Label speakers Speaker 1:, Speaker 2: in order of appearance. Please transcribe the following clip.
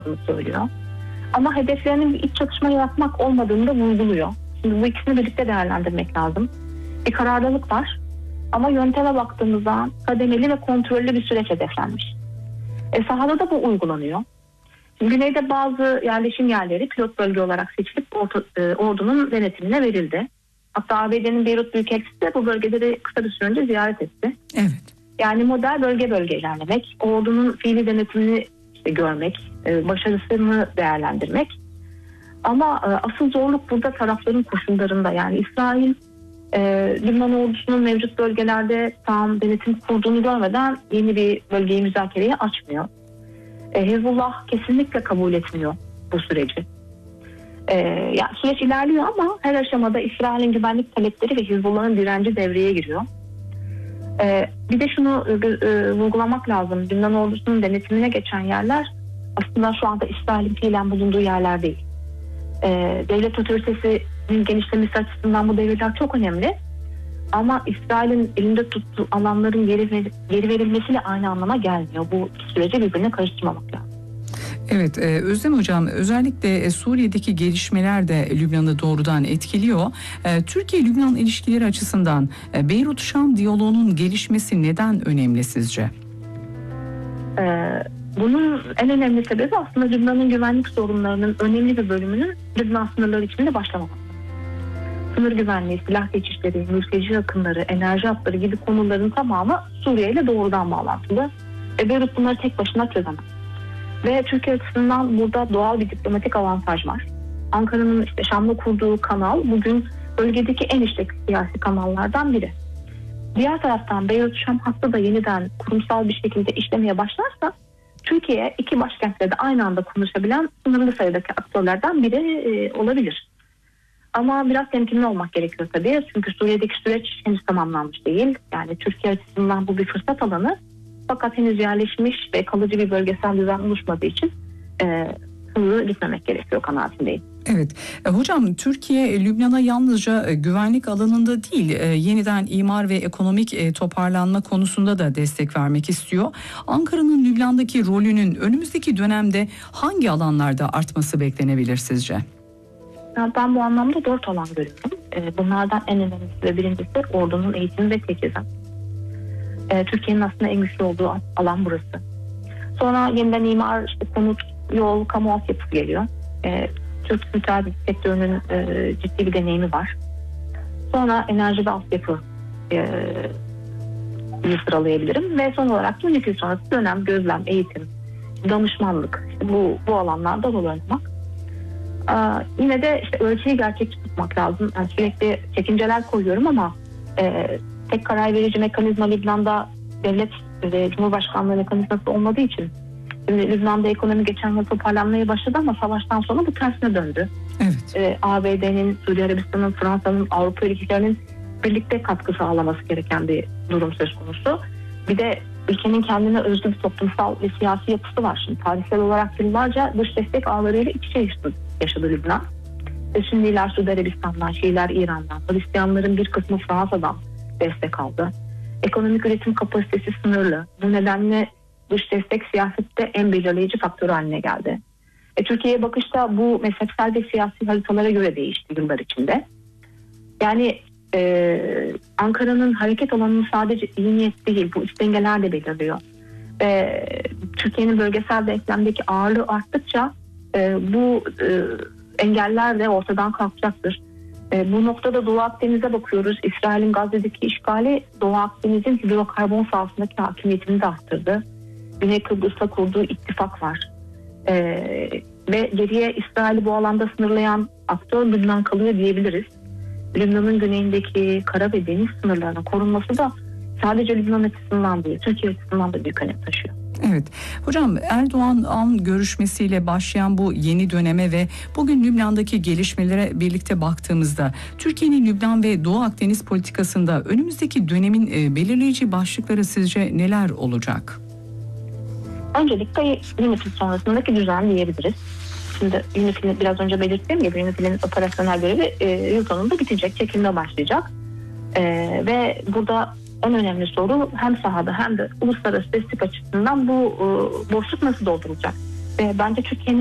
Speaker 1: yaptığını söylüyor. Ama hedeflerinin bir iç çatışma yaratmak olmadığını da vurguluyor. Şimdi bu ikisini birlikte değerlendirmek lazım. Bir kararlılık var ama yönteme baktığımızda kademeli ve kontrollü bir süreç hedeflenmiş. Sahada da bu uygulanıyor. Şimdi güneyde bazı yerleşim yerleri pilot bölge olarak seçilip ordunun denetimine verildi. Hatta ABD'nin Beyrut Büyükelçisi de bu bölgeleri kısa bir süre önce ziyaret etti.
Speaker 2: Evet.
Speaker 1: Yani model bölge bölge ilerlemek, ordunun fiili denetimini görmek, başarısını değerlendirmek. Ama asıl zorluk burada tarafların koşullarında. Yani İsrail, Lübnan ordusunun mevcut bölgelerde tam denetim kurduğunu görmeden yeni bir bölgeyi müzakereye açmıyor. Hizbullah kesinlikle kabul etmiyor bu süreci. Yani süreç ilerliyor ama her aşamada İsrail'in güvenlik talepleri ve Hizbullah'ın direnci devreye giriyor. Bir de şunu vurgulamak lazım. Lübnan ordusunun denetimine geçen yerler aslında şu anda İsrail'in fiilen bulunduğu yerler değil. Devlet otoritesinin genişlemesi açısından bu devletler çok önemli. Ama İsrail'in elinde tuttuğu alanların geri verilmesiyle aynı anlama gelmiyor. Bu süreci birbirine karıştırmamak lazım.
Speaker 2: Evet, Özlem Hocam, özellikle Suriye'deki gelişmeler de Lübnan'ı doğrudan etkiliyor. Türkiye-Lübnan ilişkileri açısından Beyrut-Şam diyaloğunun gelişmesi neden önemli sizce?
Speaker 1: Bunun en önemli sebebi aslında Lübnan'ın güvenlik sorunlarının önemli bir bölümünün Lübnan sınırları içinde başlamaması. Sınır güvenliği, silah geçişleri, mülteci akınları, enerji hatları gibi konuların tamamı Suriye ile doğrudan bağlantılı. Beyrut bunları tek başına çözemez. Ve Türkiye açısından burada doğal bir diplomatik avantaj var. Ankara'nın Şam'la kurduğu kanal bugün bölgedeki en işlek siyasi kanallardan biri. Diğer taraftan Beyrut-Şam hattı da yeniden kurumsal bir şekilde işlemeye başlarsa Türkiye iki başkentte de aynı anda konuşabilen sınırlı sayıdaki aktörlerden biri olabilir. Ama biraz temkinli olmak gerekiyor tabii. Çünkü Suriye'deki süreç henüz tamamlanmış değil. Yani Türkiye açısından bu bir fırsat alanı. Fakat henüz yerleşmiş ve kalıcı bir bölgesel düzen oluşmadığı için hızlı gitmemek gerekiyor kanaatindeyim.
Speaker 2: Evet. Hocam, Türkiye Lübnan'a yalnızca güvenlik alanında değil, yeniden imar ve ekonomik toparlanma konusunda da destek vermek istiyor. Ankara'nın Lübnan'daki rolünün önümüzdeki dönemde hangi alanlarda artması beklenebilir sizce?
Speaker 1: Ben bu anlamda 4 alan görüyorum. Bunlardan en önemlisi ve birincisi ordunun eğitimi ve teçhizat. Türkiye'nin aslında en güçlü olduğu alan burası. Sonra yeniden imar, konut, yol, kamu altyapısı geliyor. Türk müteahhit sektörünün ciddi bir deneyimi var. Sonra enerji ve altyapı sıralayabilirim. Ve son olarak 12 yıl sonrası dönem, gözlem, eğitim, danışmanlık, bu alanlarda rol oynamak. Yine de ölçüyü gerçekçi tutmak lazım. Yani sürekli çekinceler koyuyorum ama tek karar verici mekanizma Lübnan'da devlet ve Cumhurbaşkanlığı mekanizması olmadığı için Lübnan'da ekonomi geçen yıl toparlanmaya başladı ama savaştan sonra bu tersine döndü.
Speaker 2: Evet.
Speaker 1: ABD'nin, Suudi Arabistan'ın, Fransa'nın, Avrupa ülkelerinin birlikte katkı sağlaması gereken bir durum söz konusu. Bir de ülkenin kendine özgü bir toplumsal ve siyasi yapısı var. Şimdi tarihsel olarak yıllarca dış destek ağlarıyla iç içe yaşadı Lübnan. Sünniler Suudi Arabistan'dan, Şiiler İran'dan, Hristiyanların bir kısmı Fransa'dan destek aldı. Ekonomik üretim kapasitesi sınırlı. Bu nedenle dış destek siyasette en belirleyici faktör haline geldi. Türkiye'ye bakışta bu mezhepsel ve siyasi haritalara göre değişti yıllar içinde. Yani Ankara'nın hareket alanını sadece iyi niyet değil, bu iç dengeler de belirliyor. Türkiye'nin bölgesel denklemdeki ağırlığı arttıkça bu engeller de ortadan kalkacaktır. Bu noktada Doğu Akdeniz'e bakıyoruz. İsrail'in Gazze'deki işgali Doğu Akdeniz'in hidrokarbon sahasındaki hakimiyetini de arttırdı. Güney Kıbrıs'la kurduğu ittifak var. Ve geriye İsrail'i bu alanda sınırlayan aktör Lübnan kalıyor diyebiliriz. Lübnan'ın güneyindeki kara ve deniz sınırlarının korunması da sadece Lübnan açısından değil, Türkiye açısından da büyük önem taşıyor.
Speaker 2: Evet. Hocam, Erdoğan görüşmesiyle başlayan bu yeni döneme ve bugün Lübnan'daki gelişmelere birlikte baktığımızda Türkiye'nin Lübnan ve Doğu Akdeniz politikasında önümüzdeki dönemin belirleyici başlıkları sizce neler olacak?
Speaker 1: Öncelikle UNIFIL sonrasındaki düzen diyebiliriz. Şimdi UNIFIL'in biraz önce belirttiğim gibi UNIFIL'in operasyonel görevi yıl sonunda bitecek, çekimde başlayacak. Ve burada en önemli soru hem sahada hem de uluslararası destek açısından bu boşluk nasıl doldurulacak? Ve bence Türkiye'nin